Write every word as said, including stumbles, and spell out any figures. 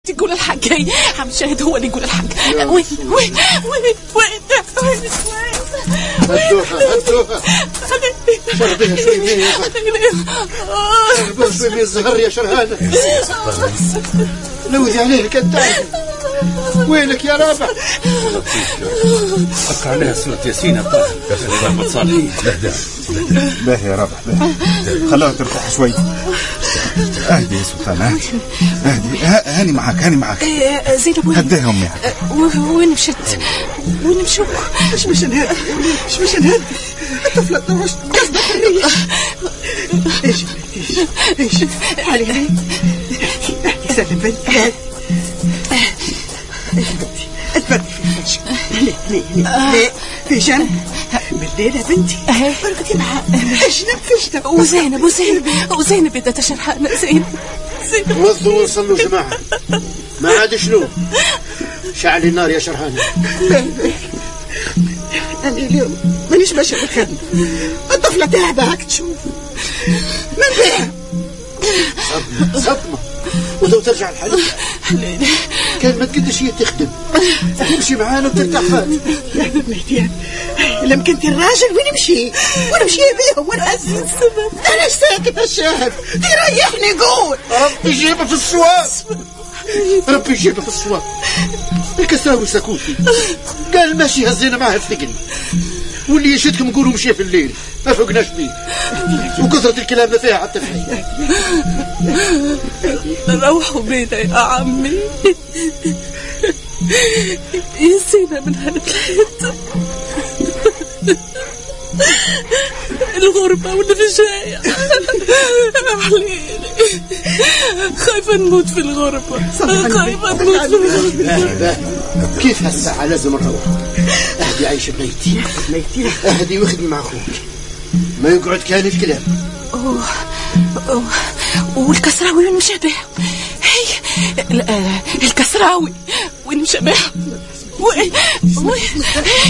تقول الحق. هي عم شاهد هو اللي يقول الحق. وين وين وين وين وين هدوها هدوها شربيها شربيها شربيها شربيها الزهر يا شرهانة لوذي عليه كداب. وينك يا رابع؟ حق عليها سورة ياسين الطاهر يا شيخ محمد صالح. لا باهي يا رابح باهي خلاها ترتاح شوي. اهدي يا سلطان اهدي اهدي هاني معاك هاني معاك. زينب وين؟ هديها امي. وين مشت؟ وين مشوا؟ ايش باش نهدي؟ ايش باش نهدي؟ الطفلة طوشت قصدك الريح. ايش ايش ايش علي علي احكي سلم بنتي اتبرد في الفرش. ليه ليه ليه ليه في جنب بالليل يا بنتي بركتي معها اجنب فشتة. وزينب وزينب وزينب بدها تشرحنا. زينب زينب وضوا وصلوا جماعة ما عاد شنو شعل النار يا شرهانة. أنا اليوم مانيش ماشي بالخدمة. الطفلة تعبة هاك تشوف من بيها صدمة صدمة ودو ترجع الحليب. كان ما تقدش هي تخدم تمشي معانا وترتاح فات. يا بنتي لما كنت الراجل وين مشي ونمشي بيهم ونهزم السبب. انا ساكت الشاهد تريحني قول ربي يجيبها في السواق. ربي يجيبها في السواق. الكساوي سكوتي قال ماشي هزينا معها افتقني واللي يشدكم نقولوا مشي في الليل ما فوقناش بيه وكثرة الكلام ما فيها حتى الحي. روحوا بينا يا عمي يسينا من هالبلاد. الغربة والرجاية أحليلي خايفة نموت في الغربة خايفة نموت في الغربة. كيف هالساعة لازم نروح. اهدي عايشة بنيتي بنيتي اهدي واخدي مع اخوك ما يقعد كان الكلام. أوه. أوه. والكسراوي وين مشابه؟ هي الكسراوي وين مشابه؟ وين وين